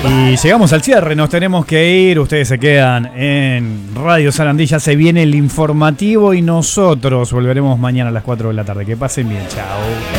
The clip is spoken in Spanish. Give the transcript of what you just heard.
Y llegamos al cierre, nos tenemos que ir. Ustedes se quedan en Radio Sarandí. Ya se viene el informativo y nosotros volveremos mañana a las 4 de la tarde. Que pasen bien, chao.